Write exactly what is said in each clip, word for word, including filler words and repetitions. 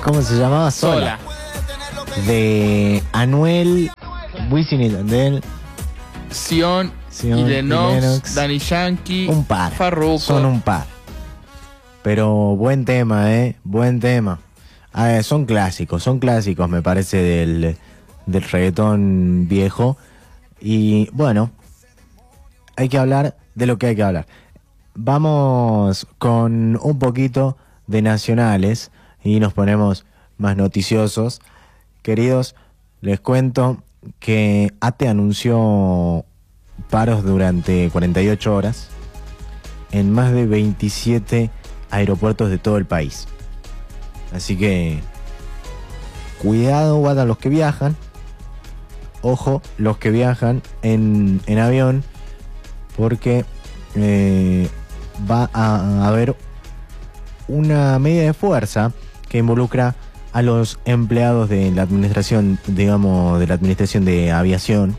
¿Cómo se llamaba? Sola. Sola. De Anuel, Wisin y Yandel, Sion, Sion y Lennox, y Lennox. Daddy Yankee, Un par. Farruko. Son un par. Pero buen tema, ¿eh? Buen tema. A ver, son clásicos, son clásicos, me parece, del, del reggaetón viejo. Y bueno, hay que hablar de lo que hay que hablar. Vamos con un poquito de nacionales y nos ponemos más noticiosos. Queridos, les cuento que ATE anunció paros durante cuarenta y ocho horas en más de veintisiete aeropuertos de todo el país. Así que cuidado, guarda los que viajan. Ojo, los que viajan en, en avión, porque eh, va a haber una medida de fuerza que involucra a los empleados de la administración, digamos, de la administración de aviación,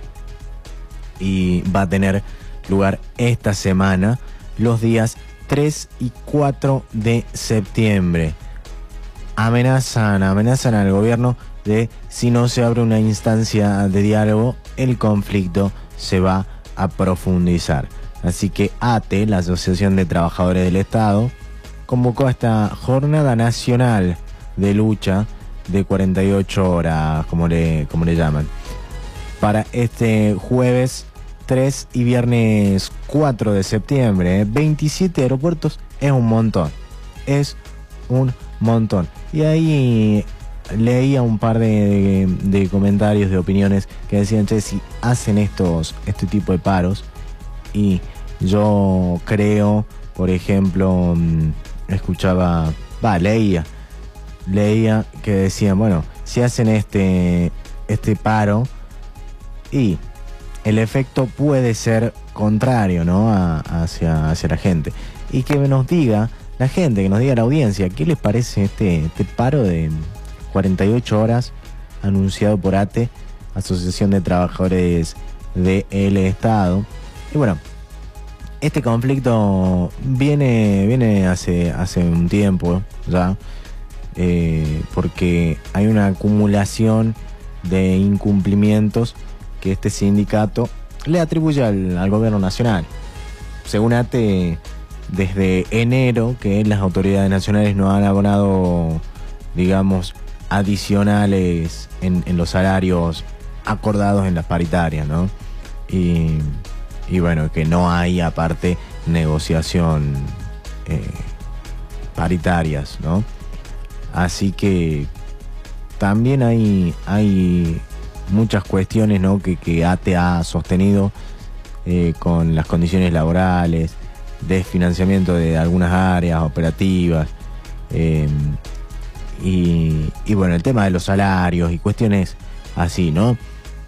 y va a tener lugar esta semana, los días tres y cuatro de septiembre. Amenazan, amenazan al gobierno de si no se abre una instancia de diálogo, el conflicto se va a profundizar. Así que ATE, la Asociación de Trabajadores del Estado, convocó a esta jornada nacional de lucha de cuarenta y ocho horas, como le, como le llaman, para este jueves tres y viernes cuatro de septiembre. ¿eh? veintisiete aeropuertos es un montón, es un montón. Y ahí leía un par de, de, de comentarios, de opiniones que decían, che, si hacen estos, este tipo de paros, y yo creo, por ejemplo, escuchaba, va, leía, leía que decían, bueno, si hacen este, este paro, y el efecto puede ser contrario, ¿no? A, hacia, hacia la gente. Y que nos diga la gente, que nos diga la audiencia, ¿qué les parece este, este paro de cuarenta y ocho horas anunciado por ATE, Asociación de Trabajadores del Estado? Y bueno, este conflicto viene, viene hace, hace un tiempo ya, eh, porque hay una acumulación de incumplimientos que este sindicato le atribuye al, al gobierno nacional. Según ATE, desde enero que las autoridades nacionales no han abonado, digamos, adicionales en, en los salarios acordados en las paritarias, ¿no? Y, y bueno, que no hay aparte negociación eh, paritarias, ¿no? Así que también hay, hay muchas cuestiones, ¿no? que, que ATE ha sostenido eh, con las condiciones laborales, desfinanciamiento de algunas áreas operativas, eh, y, y bueno, el tema de los salarios y cuestiones así, ¿no?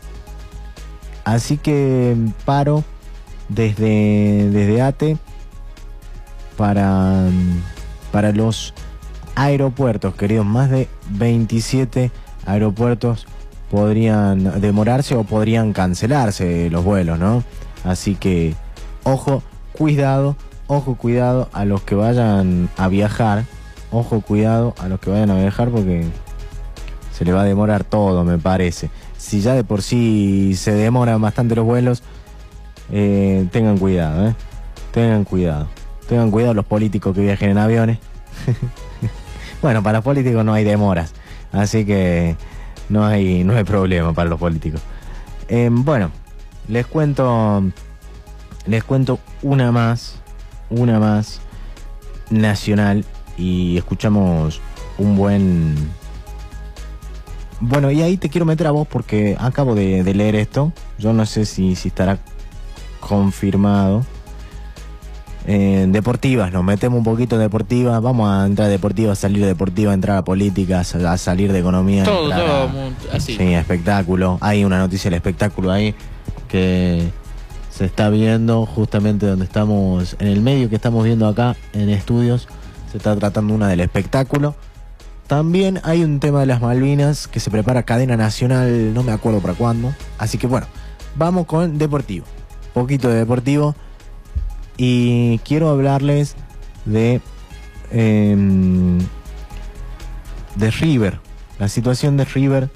Así que paro desde, desde ATE para, para los aeropuertos, queridos. Más de veintisiete aeropuertos podrían demorarse o podrían cancelarse los vuelos, ¿no? Así que ojo, cuidado, ojo, cuidado a los que vayan a viajar, ojo, cuidado a los que vayan a viajar, porque se le va a demorar todo, me parece. Si ya de por sí se demoran bastante los vuelos, eh, tengan cuidado, ¿eh? Tengan cuidado. Tengan cuidado los políticos que viajen en aviones. Bueno, para los políticos no hay demoras, así que no hay, no hay problema para los políticos. Eh, bueno, les cuento, les cuento una más, una más nacional, y escuchamos un buen... Bueno, y ahí te quiero meter a vos porque acabo de, de leer esto. Yo no sé si, si estará confirmado. Eh, deportivas, nos metemos un poquito de deportivas. Vamos a entrar a deportivas, salir de deportivas, entrar a políticas, a salir de economía. Todo, todo, a, así. Sí, espectáculo. Hay una noticia del espectáculo ahí que se está viendo justamente donde estamos, en el medio que estamos viendo acá en estudios. Se está tratando una del espectáculo. También hay un tema de las Malvinas que se prepara cadena nacional, no me acuerdo para cuándo. Así que bueno, vamos con deportivo. Poquito de deportivo. Y quiero hablarles de... Eh, de River, la situación de River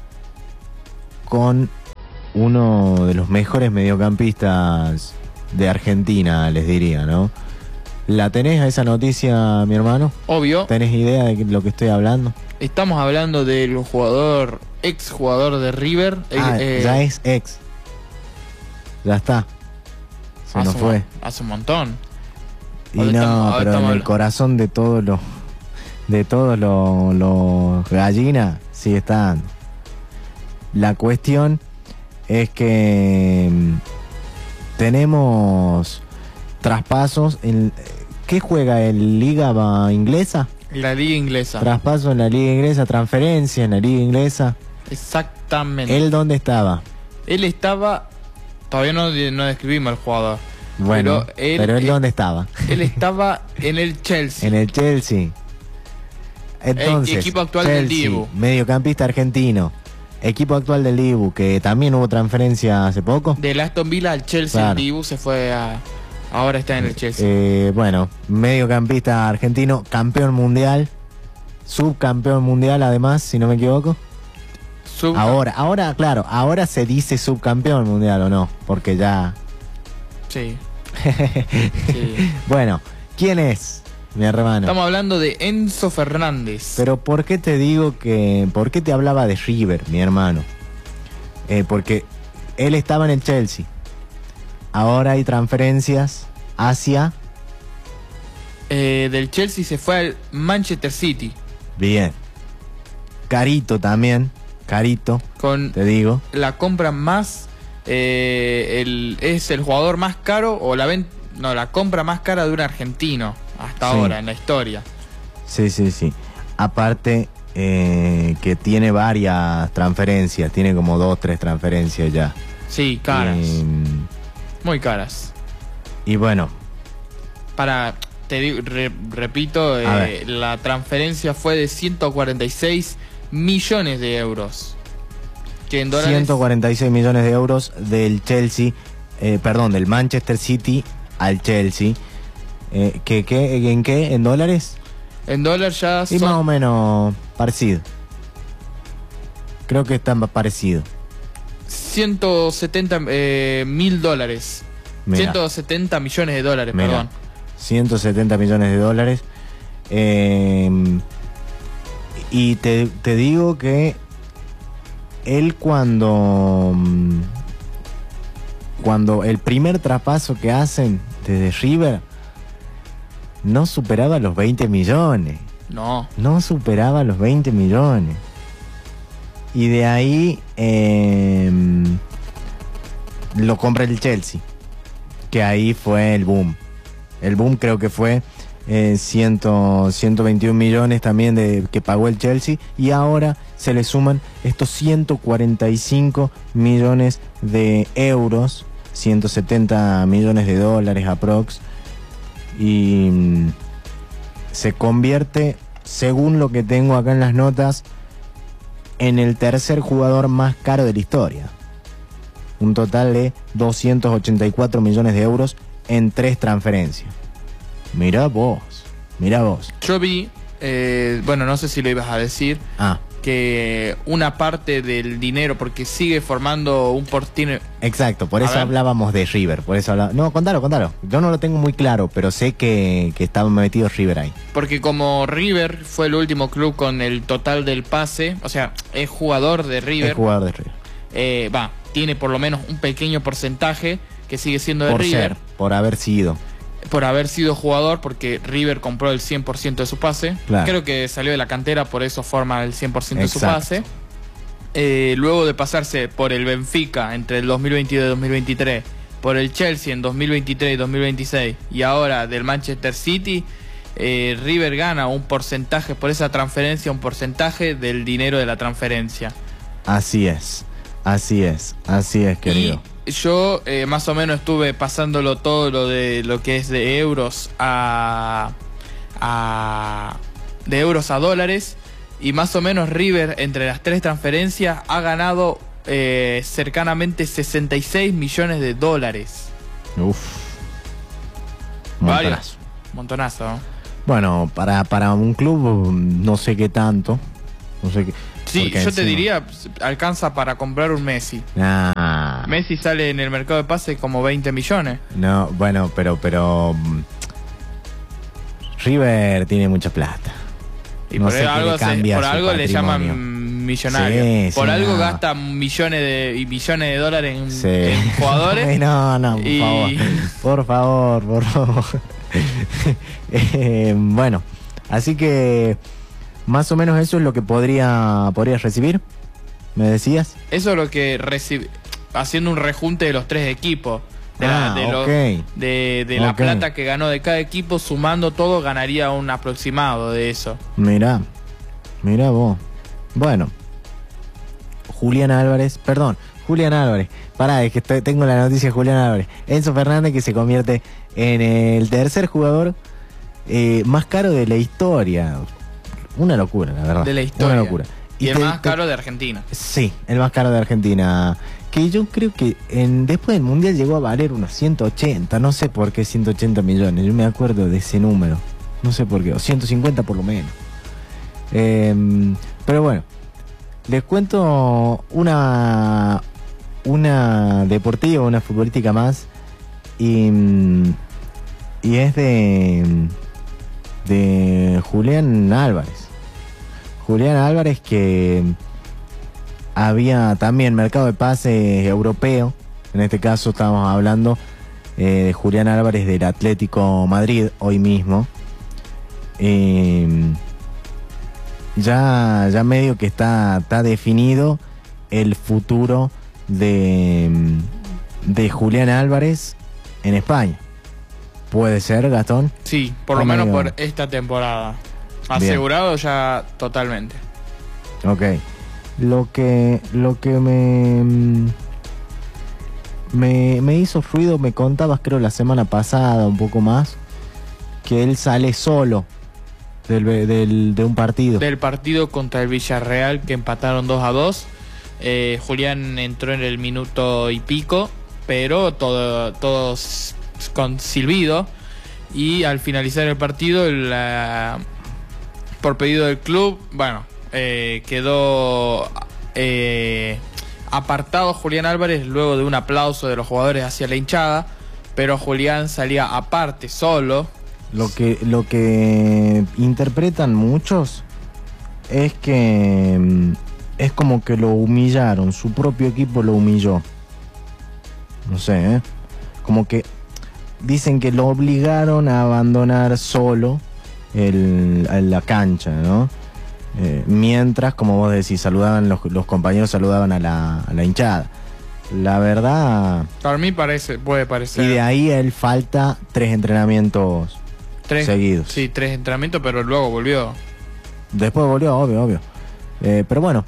con uno de los mejores mediocampistas de Argentina, les diría, ¿no? ¿La tenés a esa noticia, mi hermano? Obvio. ¿Tenés idea de lo que estoy hablando? Estamos hablando del jugador, ex jugador de River. Ah, eh, ya es ex. Ya está. Se nos hace, fue. un, hace un montón. Y Ahora no, estamos- pero en estamos el hablando. corazón de todos los de todos los, los gallinas sigue estando. La cuestión es que mm, tenemos traspasos en ¿qué juega el Liga Inglesa? La liga inglesa. Traspaso en la Liga Inglesa, transferencia en la Liga Inglesa. Exactamente. ¿Él dónde estaba? Él estaba... Todavía no, no describimos al jugador. Bueno, pero él, pero él eh, dónde estaba? Él estaba en el Chelsea. En el Chelsea. Entonces, equipo actual del Chelsea, Dibu. mediocampista argentino. Equipo actual del Dibu, que también hubo transferencia hace poco. Del Aston Villa al Chelsea, Claro. el Dibu se fue a... Ahora está en el Chelsea. Eh, bueno, mediocampista argentino, campeón mundial, subcampeón mundial además, si no me equivoco. Sub- Ahora, ahora, claro, ahora se dice subcampeón mundial o no, porque ya... Sí. Sí. Bueno, ¿quién es, mi hermano? Estamos hablando de Enzo Fernández. Pero ¿por qué te digo que... ¿Por qué te hablaba de River, mi hermano? Eh, porque él estaba en el Chelsea. Ahora hay transferencias hacia... Eh, del Chelsea se fue al Manchester City. Bien. Carito también. Carito, Con te digo. la compra más... eh, el, es el jugador más caro o la ven, no, la compra más cara de un argentino hasta Sí. ahora en la historia. Sí, sí, sí. Aparte eh, que tiene varias transferencias. Tiene como dos, tres transferencias ya. Sí, caras. Eh, Muy caras. y bueno, Para, te digo, re- repito, A eh, ver. la transferencia fue de ciento cuarenta y seis millones de euros. Que en dólares... ciento cuarenta y seis millones de euros del Chelsea, eh, perdón, del Manchester City al Chelsea. Eh, ¿qué, qué, ¿En qué? ¿En dólares? En dólares ya Y más o son menos parecido. Creo que está parecido. ciento setenta eh, mil dólares. Mira. ciento setenta millones de dólares, Mira, perdón. ciento setenta millones de dólares. Eh, y te, te digo que él cuando mm, cuando el primer traspaso que hacen desde River no superaba los veinte millones. No. No superaba los veinte millones. Y de ahí eh, lo compra el Chelsea. Que ahí fue el boom. El boom creo que fue eh, cien, ciento veintiún millones también de, que pagó el Chelsea. Y ahora se le suman estos ciento cuarenta y cinco millones de euros. ciento setenta millones de dólares aprox. Y mm, se convierte, según lo que tengo acá en las notas, en el tercer jugador más caro de la historia. Un total de doscientos ochenta y cuatro millones de euros en tres transferencias. Mirá vos, mirá vos. Yo vi, eh, bueno, no sé si lo ibas a decir, Ah, que una parte del dinero, porque sigue formando un portino. exacto, por A eso ver. hablábamos de River. Por eso hablaba... No, contalo, contalo. Yo no lo tengo muy claro, pero sé que, que estaba metido River ahí. Porque como River fue el último club con el total del pase, o sea, es jugador de El River, jugador de River. eh, va, tiene por lo menos un pequeño porcentaje que sigue siendo de Por River, ser, por haber sido. por haber sido jugador, porque River compró el cien por ciento de su pase. Claro. Creo que salió de la cantera, por eso forma el cien por ciento de su Exacto. pase. Eh, luego de pasarse por el Benfica entre el dos mil veintidós y dos mil veintitrés, por el Chelsea en dos mil veintitrés y dos mil veintiséis y ahora del Manchester City, eh, River gana un porcentaje por esa transferencia, un porcentaje del dinero de la transferencia. Así es, así es, así es, querido. Y yo eh, más o menos estuve pasándolo todo lo de lo que es de euros a, a de euros a dólares, y más o menos River entre las tres transferencias ha ganado eh, cercanamente sesenta y seis millones de dólares. Uf. Varios. Montonazo. Montonazo, ¿no? Bueno, para, para un club no sé qué tanto, No sé qué. Sí, yo encima... te diría, alcanza para comprar un Messi. Nah. Messi sale en el mercado de pases como veinte millones. No, bueno, pero, pero... River tiene mucha plata. Y no por sé algo, le, se, por algo le llaman millonario. Sí, por sí, algo no. gastan millones de y millones de dólares en, sí. en jugadores. Ay, no, no, por y... favor. Por favor, por favor. eh, bueno, así que más o menos eso es lo que podría podrías recibir. ¿Me decías? Eso es lo que recibe, haciendo un rejunte de los tres equipos. De la, ah, de, lo, okay. de, de la okay. plata que ganó de cada equipo, sumando todo, ganaría un aproximado de eso. Mirá, mirá vos. Bueno, Julián Álvarez, perdón, Julián Álvarez. Pará, es que estoy, tengo la noticia de Julián Álvarez. Enzo Fernández, que se convierte en el tercer jugador eh, más caro de la historia. Una locura, la verdad. De la historia. Una locura. Y, y el te, más te, caro de Argentina. Sí, el más caro de Argentina. Que yo creo que en, después del Mundial llegó a valer unos ciento ochenta, no sé por qué ciento ochenta millones, yo me acuerdo de ese número, no sé por qué, o ciento cincuenta por lo menos. Eh, pero bueno, les cuento una, una deportiva, una futbolística más, y, y es de, de Julián Álvarez. Julián Álvarez que... había también mercado de pases europeo. En este caso estamos hablando eh, de Julián Álvarez del Atlético Madrid hoy mismo. Eh, ya, ya medio que está, está definido el futuro de, de Julián Álvarez en España. ¿Puede ser, Gastón? Sí, por lo menos por esta temporada. Asegurado Bien. Ya totalmente. Ok. Lo que lo que me, me me hizo ruido, me contabas creo la semana pasada un poco más, que él sale solo del, del, de un partido. Del partido contra el Villarreal, que empataron dos a dos. Eh, Julián entró en el minuto y pico, pero todo, todo con silbido. Y al finalizar el partido, la, por pedido del club, bueno... Eh, quedó eh, apartado Julián Álvarez luego de un aplauso de los jugadores hacia la hinchada, pero Julián salía aparte, solo. Lo que, lo que interpretan muchos es que es como que lo humillaron, su propio equipo lo humilló. No sé, ¿eh? Como que dicen que lo obligaron a abandonar solo el, la cancha, ¿no? Eh, mientras, como vos decís, saludaban los, los compañeros saludaban a la, a la hinchada. La verdad, para mí parece, puede parecer. Y de ahí a él falta tres entrenamientos tres, seguidos. Sí, tres entrenamientos, pero luego volvió. Después volvió, obvio, obvio. Eh, pero bueno,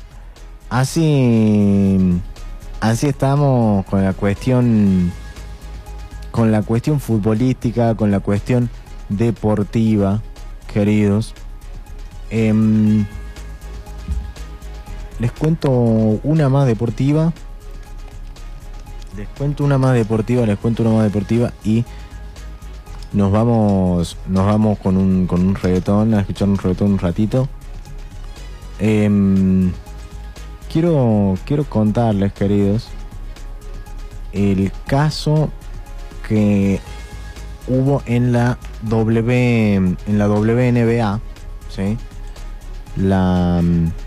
así, así estamos con la cuestión, con la cuestión futbolística, con la cuestión deportiva, queridos. Eh, les cuento una más deportiva. Les cuento una más deportiva, les cuento una más deportiva y nos vamos, nos vamos con un con un reggaetón, a escuchar un reggaetón un ratito. Eh, quiero quiero contarles, queridos, el caso que hubo en la W en la W N B A, ¿sí? La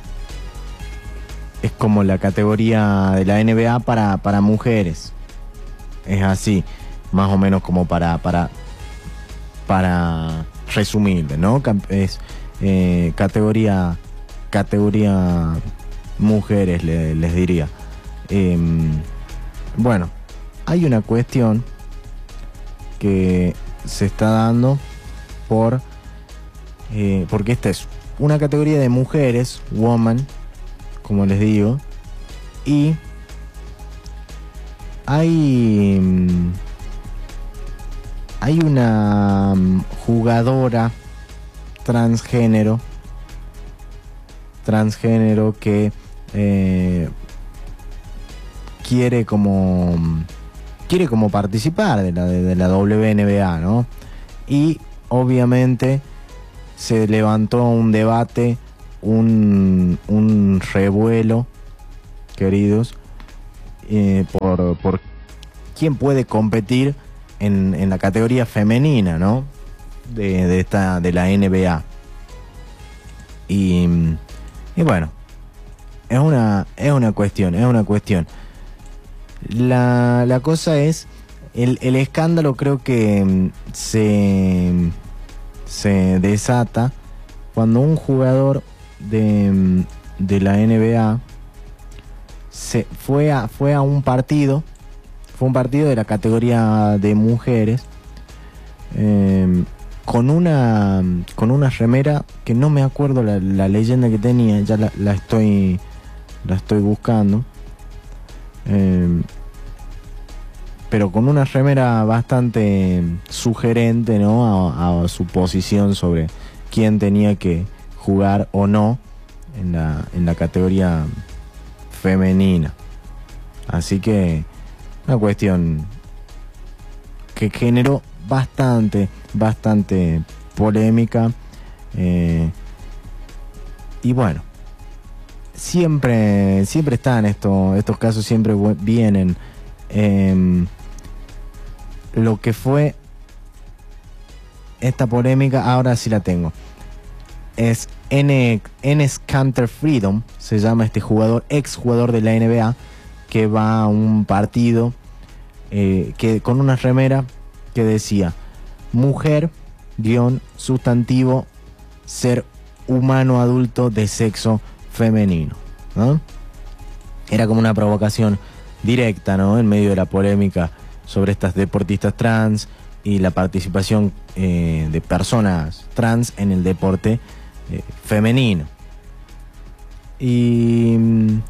es como la categoría de la N B A para, para mujeres. Es así, más o menos como para para para resumirle, ¿no? Es eh, categoría categoría mujeres, le, les diría. Eh, bueno, hay una cuestión que se está dando por eh, porque esta es una categoría de mujeres, woman, como les digo, y hay hay una jugadora transgénero transgénero que eh, quiere como quiere como participar de la, de, de la W N B A, ¿no? Y obviamente se levantó un debate un, un revuelo, queridos, eh, por, por quién puede competir en, en la categoría femenina, ¿no? De, de, esta, de la N B A. Y, y bueno, es una, es una cuestión, es una cuestión. La, la cosa es, el, el escándalo creo que se, se desata cuando un jugador de, de la N B A se fue a, fue a un partido, fue un partido de la categoría de mujeres, eh, con una con una remera que no me acuerdo la, la leyenda que tenía, ya la, la estoy la estoy buscando, eh, pero con una remera bastante sugerente, ¿no? A, a su posición sobre quién tenía que jugar o no en la, en la categoría femenina. Así que una cuestión que generó bastante, bastante polémica. Eh, y bueno, siempre, siempre están estos, estos casos, siempre vienen. Eh, lo que fue esta polémica, ahora sí la tengo. Es N, Enes Kanter Freedom, se llama este jugador, ex jugador de la N B A, que va a un partido eh, que con una remera que decía mujer, guión, sustantivo, ser humano adulto de sexo femenino, ¿no? Era como una provocación directa, ¿no? En medio de la polémica sobre estas deportistas trans y la participación eh, de personas trans en el deporte eh, femenino. Y mm,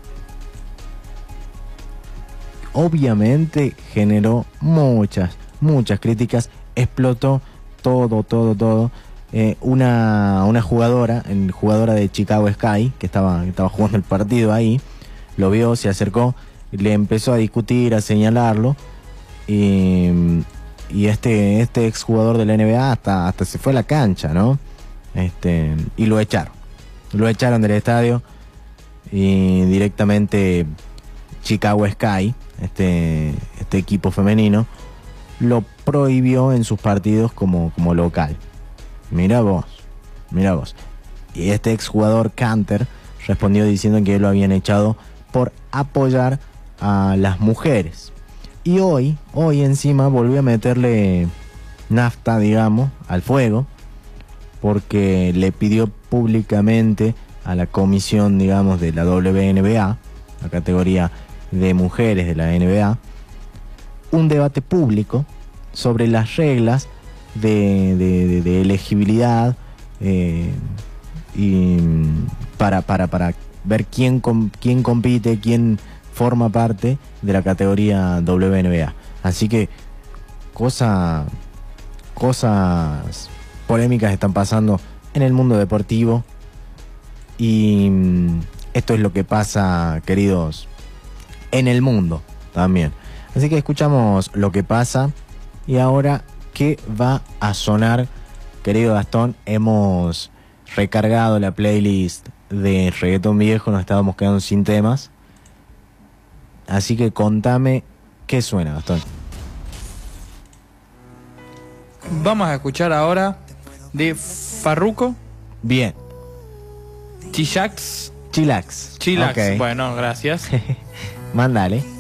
obviamente generó muchas, muchas críticas, explotó todo, todo, todo. Eh, una, una jugadora, en, jugadora de Chicago Sky, que estaba, que estaba jugando el partido ahí, lo vio, se acercó, le empezó a discutir, a señalarlo, y, y este, este exjugador de la N B A hasta, hasta se fue a la cancha, ¿no? Este, y lo echaron, lo echaron del estadio, y directamente Chicago Sky, este, este equipo femenino, lo prohibió en sus partidos como, como local. Mira vos, mira vos. Y este exjugador Kanter respondió diciendo que lo habían echado por apoyar a las mujeres. Y hoy, hoy encima volvió a meterle nafta, digamos, al fuego, porque le pidió públicamente a la comisión, digamos, de la W N B A, la categoría de mujeres de la N B A, un debate público sobre las reglas de, de, de, de elegibilidad eh, y para, para, para ver quién, com, quién compite, quién forma parte de la categoría W N B A. Así que cosa, cosas polémicas están pasando en el mundo deportivo, y esto es lo que pasa, queridos, en el mundo también. Así que escuchamos lo que pasa. Y ahora, ¿qué va a sonar, querido Gastón? Hemos recargado la playlist de reggaetón viejo, nos estábamos quedando sin temas. Así que contame qué suena, Gastón. Vamos a escuchar ahora de Farruko. Bien. Chillax. Chillax. Chillax. Okay. Bueno, gracias. Mándale.